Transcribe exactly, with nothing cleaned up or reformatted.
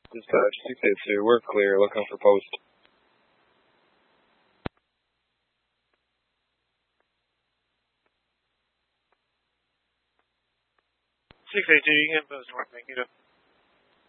Dispatch six eight two, we're clear, looking for post. six eight two, you can post North Mankato.